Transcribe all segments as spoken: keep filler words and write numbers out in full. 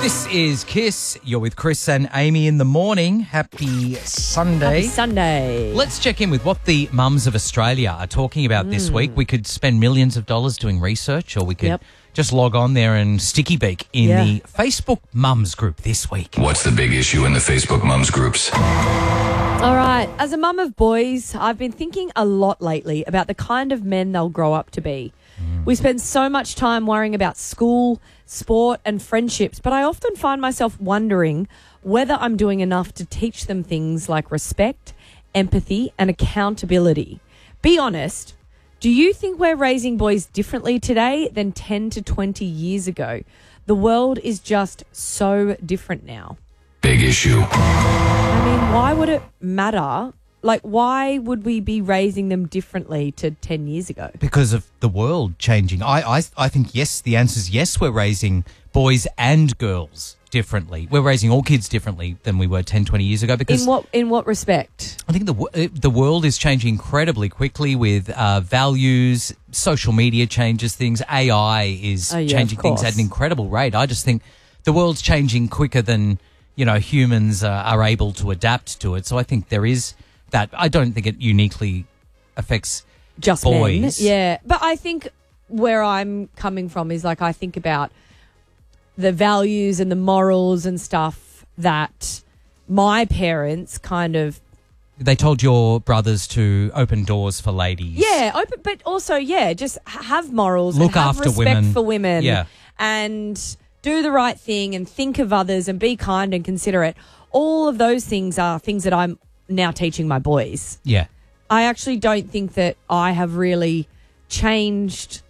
This is Kiss. You're with Chris and Amy in the morning. Happy Sunday. Happy Sunday. Let's check in with what the mums of Australia are talking about mm. this week. We could spend millions of dollars doing research, or we could yep. just log on there and sticky beak in yeah. the Facebook mums group this week. What's the big issue in the Facebook mums groups? All right. As a mum of boys, I've been thinking a lot lately about the kind of men they'll grow up to be. Mm. We spend so much time worrying about school, sport and friendships, but I often find myself wondering whether I'm doing enough to teach them things like respect, empathy and accountability. Be honest, do you think we're raising boys differently today than ten to twenty years ago? The world is just so different now. Big issue. I mean, why would it matter? Like, why would we be raising them differently to ten years ago? Because of the world changing. I, I, I think, yes, the answer is yes, we're raising boys and girls differently. We're raising all kids differently than we were ten, twenty years ago. Because In what in what respect? I think the the world is changing incredibly quickly with uh, values, social media changes things, A I is oh, yeah, changing things at an incredible rate. I just think the world's changing quicker than, you know, humans uh, are able to adapt to it. So I think there is that. I don't think it uniquely affects just boys. Men. Yeah, but I think where I'm coming from is, like, I think about the values and the morals and stuff that my parents kind of... They told your brothers to open doors for ladies. Yeah, open, but also, yeah, just have morals. Look and have after respect women. for women. Yeah. And do the right thing and think of others and be kind and considerate. All of those things are things that I'm now teaching my boys. Yeah. I actually don't think that I have really changed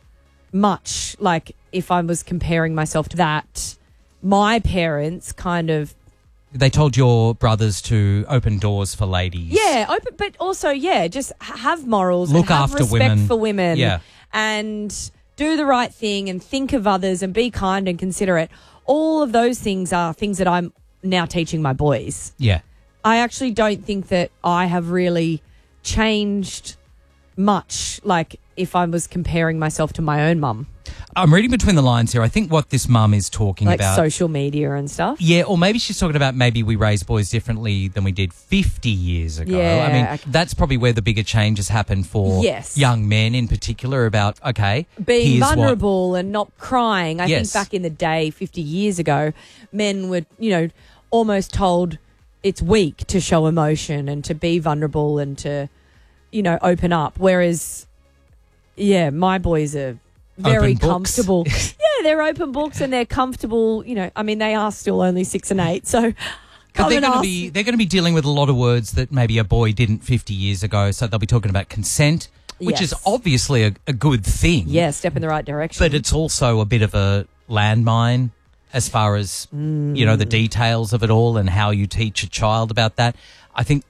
much. Like, if I was comparing myself to that, my parents kind of... They told your brothers to open doors for ladies. Yeah, open, but also, yeah, just have morals. Look and have after respect women. for women. Yeah. And do the right thing and think of others and be kind and considerate. All of those things are things that I'm now teaching my boys. Yeah. I actually don't think that I have really changed much, like, if I was comparing myself to my own mum. I'm reading between the lines here. I think what this mum is talking like about... Like social media and stuff? Yeah, or maybe she's talking about maybe we raise boys differently than we did fifty years ago. Yeah, I mean, okay. that's probably where the bigger changes happen for yes. young men in particular about, okay... being vulnerable what... and not crying. I yes. think back in the day, fifty years ago, men were, you know, almost told it's weak to show emotion and to be vulnerable and to, you know, open up. Whereas, yeah, my boys are very comfortable. Yeah, they're open books and they're comfortable. You know, I mean, they are still only six and eight, so... But they're going to be they're going to be dealing with a lot of words that maybe a boy didn't fifty years ago. So they'll be talking about consent, which yes. is obviously a, a good thing. Yeah, step in the right direction. But it's also a bit of a landmine as far as, mm. you know, the details of it all and how you teach a child about that. I think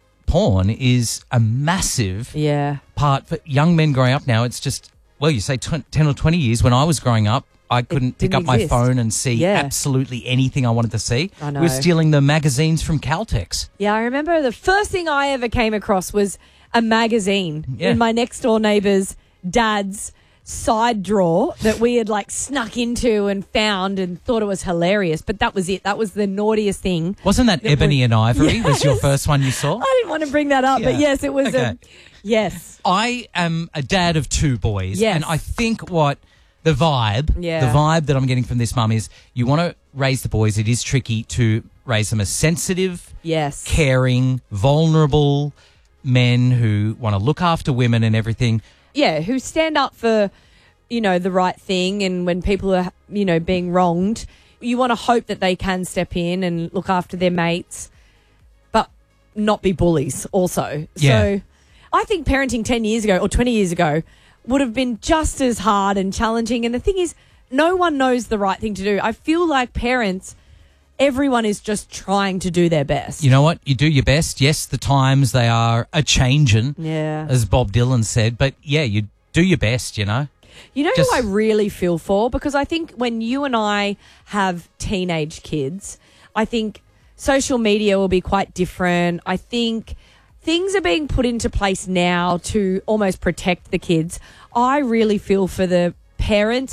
porn is a massive yeah. part for young men growing up now. It's just, well, you say ten or twenty years. When I was growing up, I couldn't pick up exist. my phone and see yeah. absolutely anything I wanted to see. I know. We were stealing the magazines from Caltex. Yeah, I remember the first thing I ever came across was a magazine yeah. in my next door neighbour's dad's side drawer that we had, like, snuck into and found and thought it was hilarious. But that was it. That was the naughtiest thing. Wasn't that, that Ebony we, and Ivory yes. was your first one you saw? I didn't want to bring that up, yeah. but yes, it was. Okay. A, yes. I am a dad of two boys. Yes. And I think what the vibe, yeah. the vibe that I'm getting from this mum is you want to raise the boys. It is tricky to raise them as sensitive, yes, caring, vulnerable men who want to look after women and everything. Yeah, who stand up for, you know, the right thing, and when people are, you know, being wronged, you want to hope that they can step in and look after their mates, but not be bullies also. Yeah. So I think parenting ten years ago or twenty years ago would have been just as hard and challenging. And the thing is, no one knows the right thing to do. I feel like parents, everyone is just trying to do their best. You know what? You do your best. Yes, the times, they are a-changin', yeah. as Bob Dylan said. But, yeah, you do your best, you know. You know Just... who I really feel for? Because I think when you and I have teenage kids, I think social media will be quite different. I think things are being put into place now to almost protect the kids. I really feel for the parents